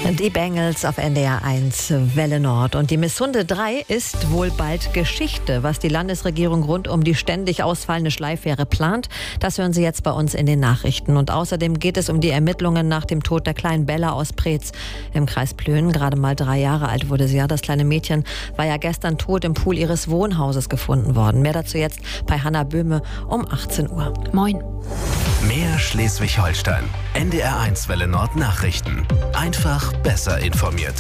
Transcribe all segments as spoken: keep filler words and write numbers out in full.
Die Bengals auf N D R eins Welle Nord. Und die Missunde drei ist wohl bald Geschichte. Was die Landesregierung rund um die ständig ausfallende Schleifähre plant, das hören Sie jetzt bei uns in den Nachrichten. Und außerdem geht es um die Ermittlungen nach dem Tod der kleinen Bella aus Preetz im Kreis Plön. Gerade mal drei Jahre alt wurde sie ja. Das kleine Mädchen war ja gestern tot im Pool ihres Wohnhauses gefunden worden. Mehr dazu jetzt bei Hanna Böhme um achtzehn Uhr. Moin. Mehr Schleswig-Holstein. N D R eins Welle Nord Nachrichten. Einfach besser informiert.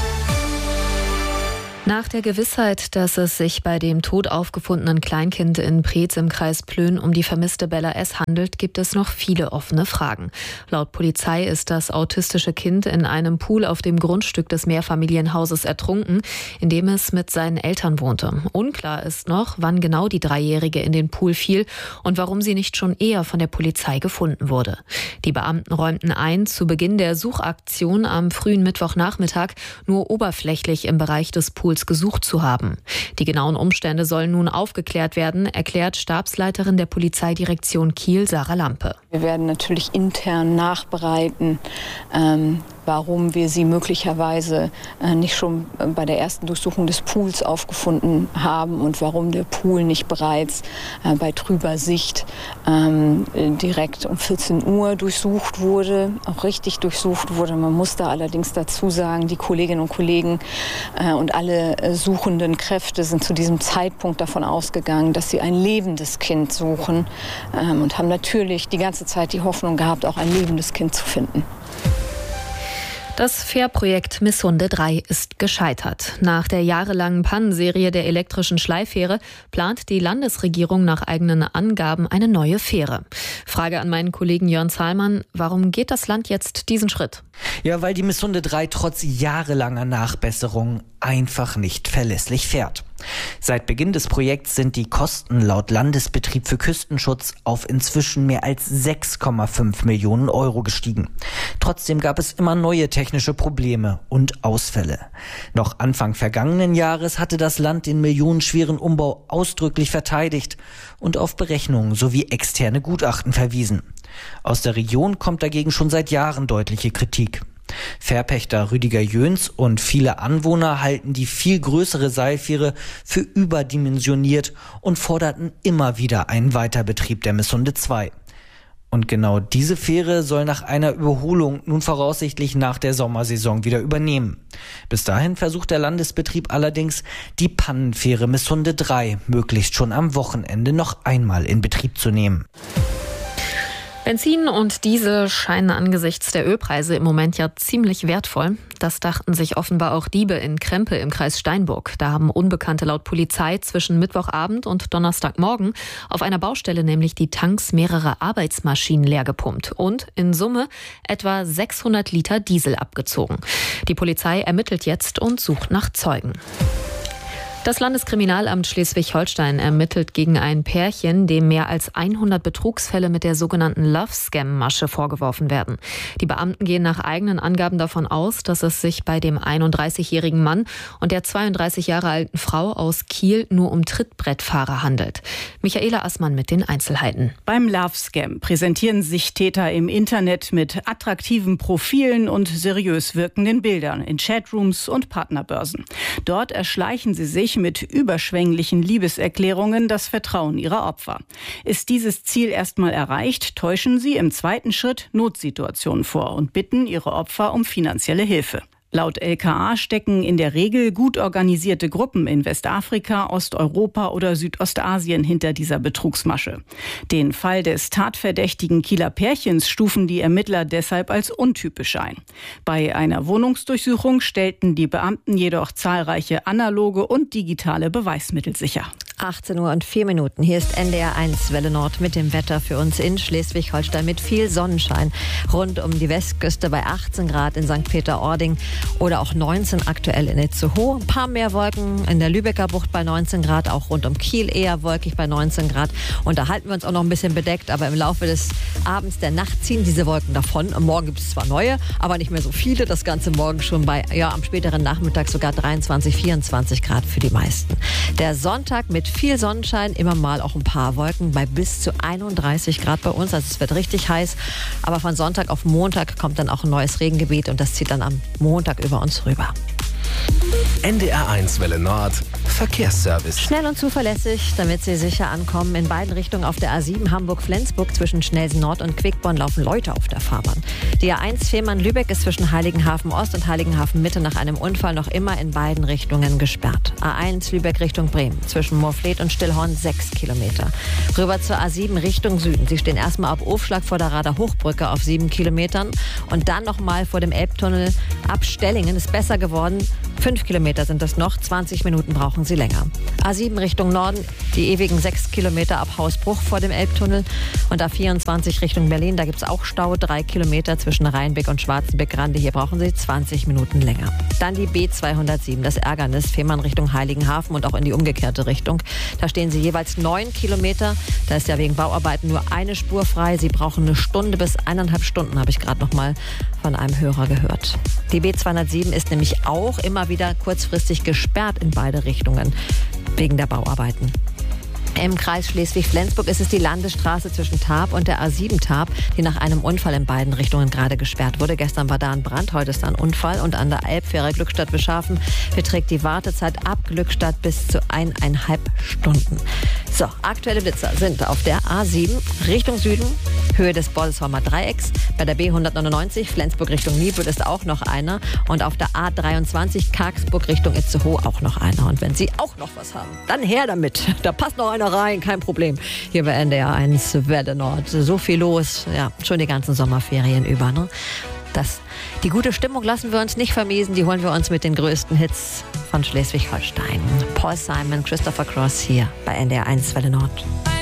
Nach der Gewissheit, dass es sich bei dem tot aufgefundenen Kleinkind in Preetz im Kreis Plön um die vermisste Bella S. handelt, gibt es noch viele offene Fragen. Laut Polizei ist das autistische Kind in einem Pool auf dem Grundstück des Mehrfamilienhauses ertrunken, in dem es mit seinen Eltern wohnte. Unklar ist noch, wann genau die Dreijährige in den Pool fiel und warum sie nicht schon eher von der Polizei gefunden wurde. Die Beamten räumten ein, zu Beginn der Suchaktion am frühen Mittwochnachmittag nur oberflächlich im Bereich des Pools gesucht zu haben. Die genauen Umstände sollen nun aufgeklärt werden, erklärt Stabsleiterin der Polizeidirektion Kiel, Sarah Lampe. Wir werden natürlich intern nachbereiten, ähm, warum wir sie möglicherweise äh, nicht schon bei der ersten Durchsuchung des Pools aufgefunden haben und warum der Pool nicht bereits äh, bei trüber Sicht ähm, direkt um vierzehn Uhr durchsucht wurde, auch richtig durchsucht wurde. Man muss da allerdings dazu sagen, die Kolleginnen und Kollegen äh, und alle äh, suchenden Kräfte sind zu diesem Zeitpunkt davon ausgegangen, dass sie ein lebendes Kind suchen ähm, und haben natürlich die ganze Zeit die Hoffnung gehabt, auch ein lebendes Kind zu finden. Das Fährprojekt Missunde drei ist gescheitert. Nach der jahrelangen Pannenserie der elektrischen Schleifähre plant die Landesregierung nach eigenen Angaben eine neue Fähre. Frage an meinen Kollegen Jörn Zahlmann, warum geht das Land jetzt diesen Schritt? Ja, weil die Missunde drei trotz jahrelanger Nachbesserung einfach nicht verlässlich fährt. Seit Beginn des Projekts sind die Kosten laut Landesbetrieb für Küstenschutz auf inzwischen mehr als sechs Komma fünf Millionen Euro gestiegen. Trotzdem gab es immer neue technische Probleme und Ausfälle. Noch Anfang vergangenen Jahres hatte das Land den millionenschweren Umbau ausdrücklich verteidigt und auf Berechnungen sowie externe Gutachten verwiesen. Aus der Region kommt dagegen schon seit Jahren deutliche Kritik. Fährpächter Rüdiger Jöns und viele Anwohner halten die viel größere Seilfähre für überdimensioniert und forderten immer wieder einen Weiterbetrieb der Missunde zwei. Und genau diese Fähre soll nach einer Überholung nun voraussichtlich nach der Sommersaison wieder übernehmen. Bis dahin versucht der Landesbetrieb allerdings, die Pannenfähre Missunde drei möglichst schon am Wochenende noch einmal in Betrieb zu nehmen. Benzin und Diesel scheinen angesichts der Ölpreise im Moment ja ziemlich wertvoll. Das dachten sich offenbar auch Diebe in Krempe im Kreis Steinburg. Da haben Unbekannte laut Polizei zwischen Mittwochabend und Donnerstagmorgen auf einer Baustelle nämlich die Tanks mehrerer Arbeitsmaschinen leer gepumpt und in Summe etwa sechshundert Liter Diesel abgezogen. Die Polizei ermittelt jetzt und sucht nach Zeugen. Das Landeskriminalamt Schleswig-Holstein ermittelt gegen ein Pärchen, dem mehr als hundert Betrugsfälle mit der sogenannten Love-Scam-Masche vorgeworfen werden. Die Beamten gehen nach eigenen Angaben davon aus, dass es sich bei dem einunddreißigjährigen Mann und der zweiunddreißig Jahre alten Frau aus Kiel nur um Trittbrettfahrer handelt. Michaela Assmann mit den Einzelheiten. Beim Love-Scam präsentieren sich Täter im Internet mit attraktiven Profilen und seriös wirkenden Bildern in Chatrooms und Partnerbörsen. Dort erschleichen sie sich mit überschwänglichen Liebeserklärungen das Vertrauen ihrer Opfer. Ist dieses Ziel erstmal erreicht, täuschen sie im zweiten Schritt Notsituationen vor und bitten ihre Opfer um finanzielle Hilfe. Laut L K A stecken in der Regel gut organisierte Gruppen in Westafrika, Osteuropa oder Südostasien hinter dieser Betrugsmasche. Den Fall des tatverdächtigen Kieler Pärchens stufen die Ermittler deshalb als untypisch ein. Bei einer Wohnungsdurchsuchung stellten die Beamten jedoch zahlreiche analoge und digitale Beweismittel sicher. achtzehn Uhr und vier Minuten. Hier ist N D R eins Welle Nord mit dem Wetter für uns in Schleswig-Holstein mit viel Sonnenschein. Rund um die Westküste bei achtzehn Grad in Sankt Peter-Ording. oder auch neunzehn aktuell in Itzehoe. Ein paar mehr Wolken in der Lübecker Bucht bei neunzehn Grad, auch rund um Kiel eher wolkig bei neunzehn Grad. Und da halten wir uns auch noch ein bisschen bedeckt, aber im Laufe des Abends, der Nacht ziehen diese Wolken davon. Am Morgen gibt es zwar neue, aber nicht mehr so viele. Das Ganze morgen schon bei, ja, am späteren Nachmittag sogar dreiundzwanzig, vierundzwanzig Grad für die meisten. Der Sonntag mit viel Sonnenschein, immer mal auch ein paar Wolken bei bis zu einunddreißig Grad bei uns. Also es wird richtig heiß, aber von Sonntag auf Montag kommt dann auch ein neues Regengebiet und das zieht dann am Montag über uns rüber. N D R eins Welle Nord, Verkehrsservice. Schnell und zuverlässig, damit Sie sicher ankommen. In beiden Richtungen auf der A sieben Hamburg-Flensburg zwischen Schnelsen Nord und Quickborn laufen Leute auf der Fahrbahn. Die A eins Fehmarn-Lübeck ist zwischen Heiligenhafen Ost und Heiligenhafen Mitte nach einem Unfall noch immer in beiden Richtungen gesperrt. A eins Lübeck Richtung Bremen zwischen Moorfleet und Stillhorn sechs Kilometer. Rüber zur A sieben Richtung Süden. Sie stehen erstmal ab Aufschlag vor der Rader Hochbrücke auf sieben Kilometern und dann nochmal vor dem Elbtunnel ab Stellingen. Ist besser geworden. Fünf Kilometer sind es noch, zwanzig Minuten brauchen Sie länger. A sieben Richtung Norden, die ewigen sechs Kilometer ab Hausbruch vor dem Elbtunnel. Und A vierundzwanzig Richtung Berlin, da gibt es auch Stau, drei Kilometer zwischen Rheinbeck und Schwarzenbeck-Rande. Hier brauchen Sie zwanzig Minuten länger. Dann die B zweihundertsieben, das Ärgernis, Fehmarn Richtung Heiligenhafen und auch in die umgekehrte Richtung. Da stehen Sie jeweils neun Kilometer. Da ist ja wegen Bauarbeiten nur eine Spur frei. Sie brauchen eine Stunde bis eineinhalb Stunden, habe ich gerade noch mal von einem Hörer gehört. Die B zweihundertsieben ist nämlich auch immer wieder kurzfristig gesperrt in beide Richtungen wegen der Bauarbeiten. Im Kreis Schleswig-Flensburg ist es die Landesstraße zwischen Tarp und der A sieben Tarp, die nach einem Unfall in beiden Richtungen gerade gesperrt wurde. Gestern war da ein Brand, heute ist da ein Unfall. Und an der Elbfähre Glückstadt-Beschafen beträgt die Wartezeit ab Glückstadt bis zu eineinhalb Stunden. So, aktuelle Blitzer sind auf der A sieben Richtung Süden, Höhe des Bollesheimer Dreiecks. Bei der B hundertneunundneunzig Flensburg Richtung Niebüll ist auch noch einer. Und auf der A dreiundzwanzig Kargsburg Richtung Itzehoe auch noch einer. Und wenn Sie auch noch was haben, dann her damit. Da passt noch einer rein, kein Problem. Hier bei N D R eins Welle Nord. So viel los, ja, schon die ganzen Sommerferien über. Ne? Das, die gute Stimmung lassen wir uns nicht vermiesen. Die holen wir uns mit den größten Hits von Schleswig-Holstein. Paul Simon, Christopher Cross hier bei N D R eins Welle Nord.